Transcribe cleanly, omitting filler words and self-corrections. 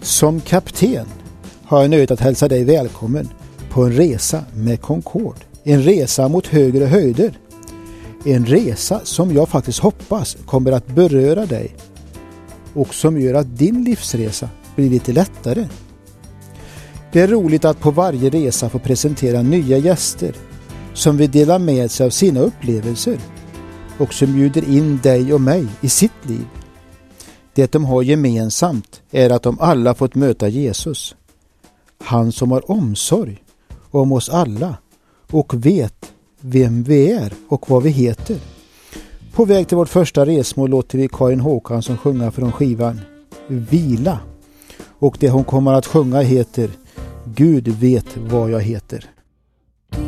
Som kapten har jag nöjet att hälsa dig välkommen på en resa med Concorde. En resa mot högre höjder. En resa som jag faktiskt hoppas kommer att beröra dig och som gör att din livsresa blir lite lättare. Det är roligt att på varje resa få presentera nya gäster som vill dela med sig av sina upplevelser och som bjuder in dig och mig i sitt liv. Det de har gemensamt är att de alla fått möta Jesus. Han som har omsorg om oss alla och vet vem vi är och vad vi heter. På väg till vårt första resmål låter vi Karin Håkansson sjunga från skivan Vila. Och det hon kommer att sjunga heter Gud vet vad jag heter.